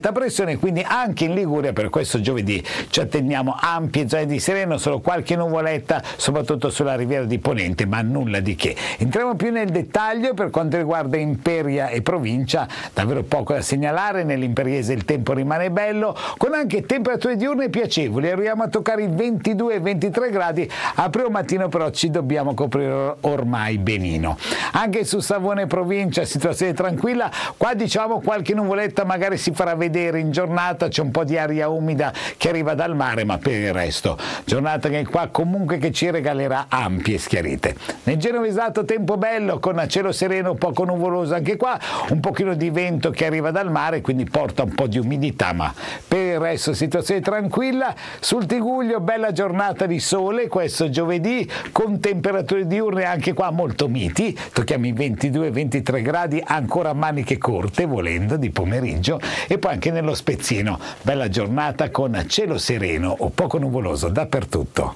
Pressione quindi anche in Liguria per questo giovedì ci attendiamo ampie zone di sereno, solo qualche nuvoletta soprattutto sulla riviera di Ponente, ma nulla di che. Entriamo più nel dettaglio per quanto riguarda Imperia e provincia, davvero poco da segnalare. Nell'Imperiese il tempo rimane bello con anche temperature diurne piacevoli, arriviamo a toccare i 22-23 gradi, a primo mattino però ci dobbiamo coprire ormai benino. Anche su Savona e provincia situazione tranquilla, qua diciamo qualche nuvoletta magari si farà vedere in giornata, c'è un po' di aria umida che arriva dal mare, ma per il resto giornata che qua comunque che ci regalerà ampie schiarite. Nel Genovesato tempo bello con cielo sereno, poco nuvoloso anche qua, un pochino di vento che arriva dal mare, quindi porta un po' di umidità, ma per il resto situazione tranquilla. Sul Tiguglio bella giornata di sole questo giovedì con temperature diurne anche qua molto miti, tocchiamo i 22-23 gradi, ancora maniche corte volendo di pomeriggio, e poi anche nello Spezzino bella giornata con cielo sereno o poco nuvoloso dappertutto.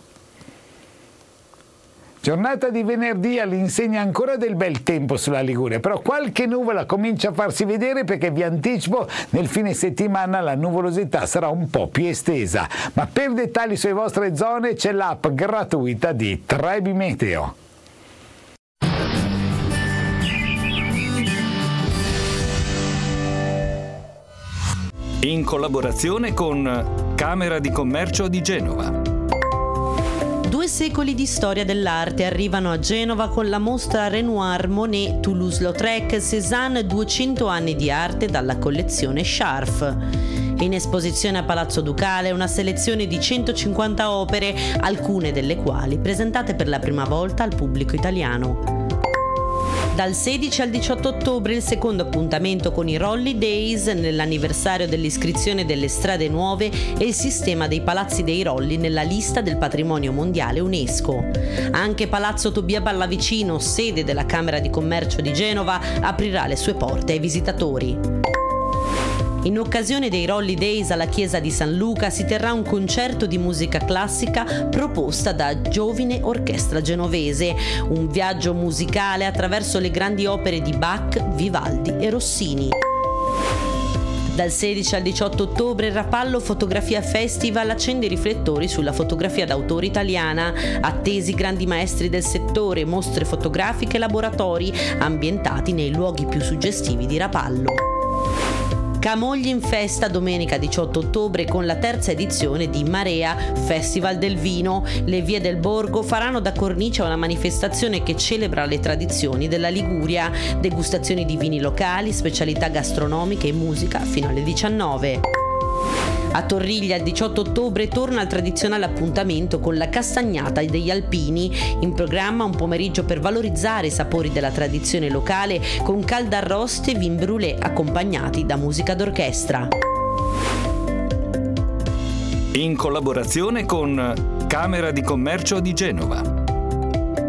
Giornata di venerdì all'insegna ancora del bel tempo sulla Liguria, però qualche nuvola comincia a farsi vedere perché vi anticipo nel fine settimana la nuvolosità sarà un po' più estesa, ma per dettagli sulle vostre zone c'è l'app gratuita di Trebi Meteo. In collaborazione con Camera di Commercio di Genova. 2 secoli di storia dell'arte arrivano a Genova con la mostra Renoir, Monet, Toulouse-Lautrec, Cézanne, 200 anni di arte dalla collezione Scharf. In esposizione a Palazzo Ducale una selezione di 150 opere, alcune delle quali presentate per la prima volta al pubblico italiano. Dal 16 al 18 ottobre il secondo appuntamento con i Rolly Days nell'anniversario dell'iscrizione delle strade nuove e il sistema dei palazzi dei Rolli nella lista del patrimonio mondiale UNESCO. Anche Palazzo Tobia Pallavicino, sede della Camera di Commercio di Genova, aprirà le sue porte ai visitatori. In occasione dei Rolly Days alla chiesa di San Luca si terrà un concerto di musica classica proposta da Giovine Orchestra Genovese, un viaggio musicale attraverso le grandi opere di Bach, Vivaldi e Rossini. Dal 16 al 18 ottobre il Rapallo Fotografia Festival accende i riflettori sulla fotografia d'autore italiana, attesi grandi maestri del settore, mostre fotografiche e laboratori ambientati nei luoghi più suggestivi di Rapallo. Camogli in festa domenica 18 ottobre con la terza edizione di Marea, Festival del Vino. Le vie del borgo faranno da cornice a una manifestazione che celebra le tradizioni della Liguria, degustazioni di vini locali, specialità gastronomiche e musica fino alle 19. A Torriglia il 18 ottobre torna il tradizionale appuntamento con la castagnata degli alpini. In programma un pomeriggio per valorizzare i sapori della tradizione locale con caldarroste e vin brûlé accompagnati da musica d'orchestra. In collaborazione con Camera di Commercio di Genova.